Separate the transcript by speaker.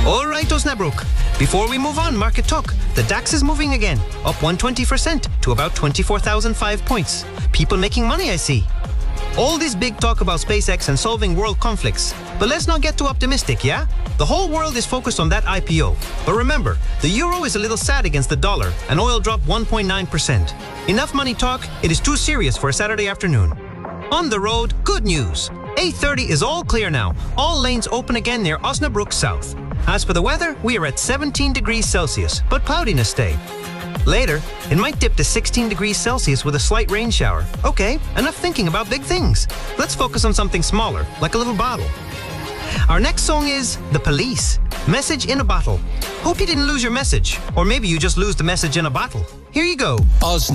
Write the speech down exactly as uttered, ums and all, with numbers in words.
Speaker 1: All right, Osnabrück. Before we move on, market talk. The DAX is moving again, up one hundred twenty percent to about twenty-four thousand five points. People making money, I see. All this big talk about SpaceX and solving world conflicts. But let's not get too optimistic, yeah? The whole world is focused on that I P O. But remember, the euro is a little sad against the dollar, and oil dropped one point nine percent. Enough money talk, it is too serious for a Saturday afternoon. On the road, good news. eight thirty is all clear now. All lanes open again near Osnabrück South. As for the weather, we are at seventeen degrees Celsius, but cloudiness stay. Later, it might dip to sixteen degrees Celsius with a slight rain shower. Okay, enough thinking about big things. Let's focus on something smaller, like a little bottle. Our next song is The Police, Message in a Bottle. Hope you didn't lose your message, or maybe you just lose the message in a bottle. Here you go.
Speaker 2: Osnabrück.